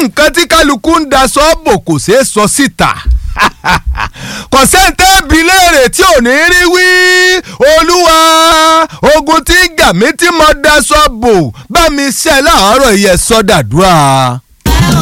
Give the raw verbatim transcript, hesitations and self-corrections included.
nǹkan tí kálukú ń da sọ́ọ̀bù kò ṣeé sọ síta kò sẹ́ńtẹ́ bí léèrè tí ò ní rí wí olúwa ogun tí gàmí tí mo da sọ́ọ̀bù bá mi ṣe láàárọ̀ yẹ sọ́dàdúrà.